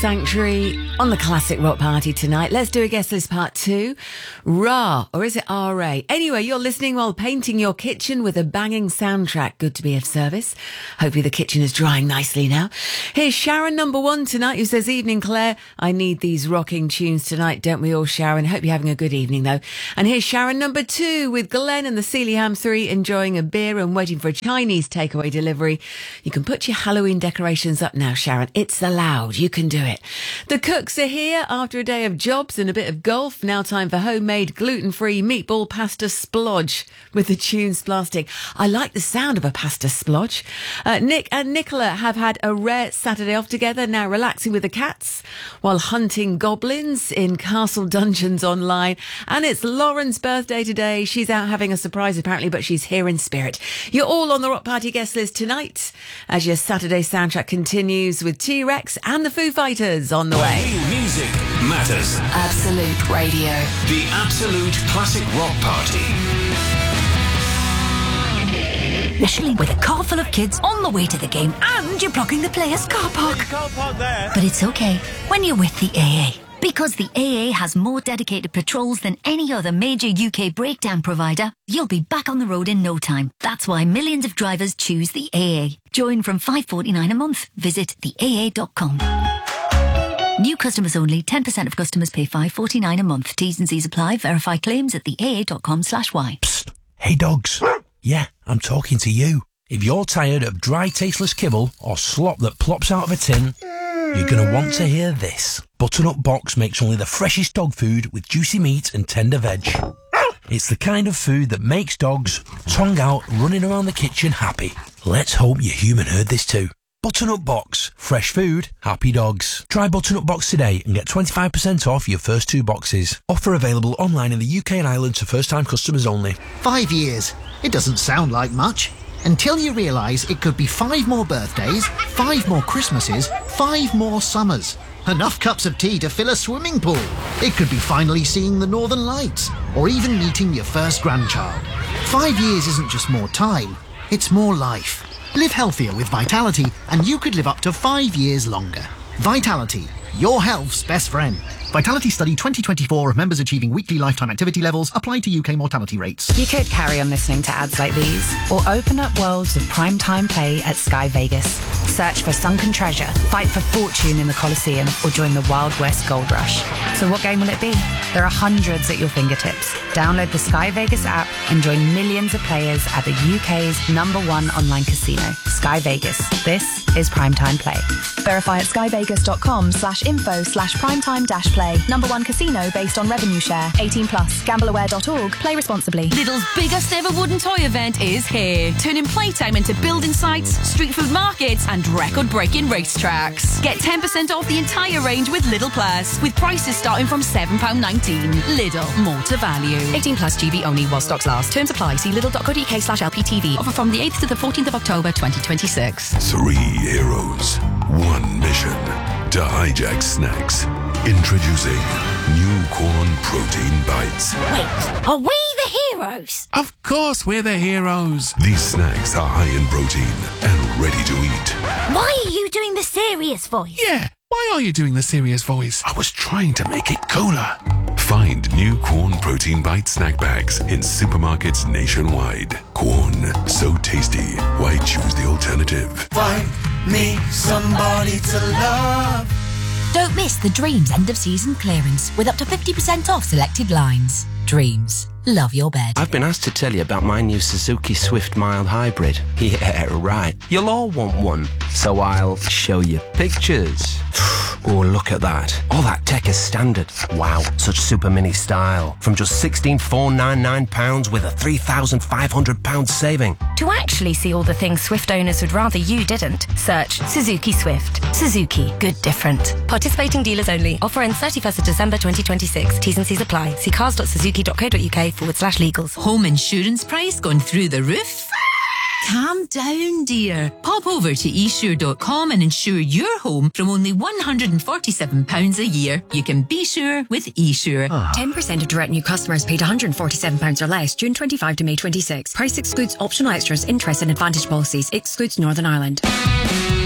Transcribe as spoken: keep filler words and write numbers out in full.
Sanctuary on the Classic Rock Party tonight. Let's do a guest list part two. Ra, or is it R A? Anyway, you're listening while painting your kitchen with a banging soundtrack. Good to be of service. Hopefully the kitchen is drying nicely now. Here's Sharon number one tonight, who says, evening Claire, I need these rocking tunes tonight, don't we all, Sharon? Hope you're having a good evening though. And here's Sharon number two with Glenn and the Sealyham three enjoying a beer and waiting for a Chinese takeaway delivery. You can put your Halloween decorations up now, Sharon. It's allowed. You can do it. The cooks are here after a day of jobs and a bit of golf. Now time for homemade gluten-free meatball pasta splodge with the tunes blasting. I like the sound of a pasta splodge. Uh, Nick and Nicola have had a rare Saturday off together, now relaxing with the cats while hunting goblins in Castle Dungeons Online. And it's Lauren's birthday today. She's out having a surprise apparently, but she's here in spirit. You're all on the Rock Party guest list tonight as your Saturday soundtrack continues with T-Rex and the Foo Fighters on the way. New music matters. Absolute Radio. The Absolute Classic Rock Party. Especially with a car full of kids on the way to the game and you're blocking the players' car park. Car park there. But it's okay when you're with the A A. Because the A A has more dedicated patrols than any other major U K breakdown provider, you'll be back on the road in no time. That's why millions of drivers choose the A A. Join from five pounds forty-nine a month. Visit the A A dot com. New customers only. ten percent of customers pay five pounds forty-nine a month. T's and C's apply. Verify claims at the A A dot com slash Y. Psst. Hey dogs. Yeah, I'm talking to you. If you're tired of dry, tasteless kibble or slop that plops out of a tin, you're going to want to hear this. Butternut Box makes only the freshest dog food with juicy meat and tender veg. It's the kind of food that makes dogs, tongue out, running around the kitchen happy. Let's hope your human heard this too. Butternut Box. Fresh food, happy dogs. Try Butternut Box today and get twenty-five percent off your first two boxes. Offer available online in the U K and Ireland to first-time customers only. Five years. It doesn't sound like much. Until you realise it could be five more birthdays, five more Christmases, five more summers. Enough cups of tea to fill a swimming pool. It could be finally seeing the Northern Lights, or even meeting your first grandchild. Five years isn't just more time, it's more life. Live healthier with Vitality, and you could live up to five years longer. Vitality, your health's best friend. Vitality Study twenty twenty-four, members achieving weekly lifetime activity levels, apply to U K mortality rates. You could carry on listening to ads like these, or open up worlds of primetime play at Sky Vegas. Search for sunken treasure, fight for fortune in the Colosseum, or join the Wild West Gold Rush. So what game will it be? There are hundreds at your fingertips. Download the Sky Vegas app and join millions of players at the U K's number one online casino, Sky Vegas. This is primetime play. Verify at skyvegas.com slash info slash primetime dash play. Number one casino based on revenue share. eighteen plus. Gambleaware dot org. Play responsibly. Lidl's biggest ever wooden toy event is here. Turning playtime into building sites, street food markets and record-breaking racetracks. Get ten percent off the entire range with Lidl Plus, with prices starting from seven pounds nineteen. Lidl, more to value. eighteen plus G B only while stocks last. Terms apply. See lidl.co.uk slash LPTV. Offer from the eighth to the fourteenth of October twenty twenty-six. Three heroes, one mission to hijack snacks. Introducing new corn protein bites. Wait, are we the heroes? Of course we're the heroes. These snacks are high in protein and ready to eat. Why are you doing the serious voice? Yeah, why are you doing the serious voice? I was trying to make it cooler. Find new corn protein bite snack bags in supermarkets nationwide. Corn, so tasty. Why choose the alternative? Find me somebody to love. Don't miss the Dreams end of season clearance with up to fifty percent off selected lines. Dreams. Love your bed. I've been asked to tell you about my new Suzuki Swift Mild Hybrid. Yeah, right. You'll all want one, so I'll show you pictures. Oh, look at that. All that tech is standard. Wow, such super mini style. From just one thousand six hundred ninety-nine pounds with a three thousand five hundred pounds saving. To actually see all the things Swift owners would rather you didn't, search Suzuki Swift. Suzuki, good different. Participating dealers only. Offer ends thirty-first of December twenty twenty-six. T's and C's apply. See cars.suzuki.co.uk forward slash legals. Home insurance price gone through the roof? Calm down, dear. Pop over to e sure dot com and insure your home from only one hundred forty-seven pounds a year. You can be sure with eSure. ten percent of direct new customers paid one hundred forty-seven pounds or less June twenty-fifth to May twenty-sixth. Price excludes optional extras, interest and advantage policies. Excludes Northern Ireland.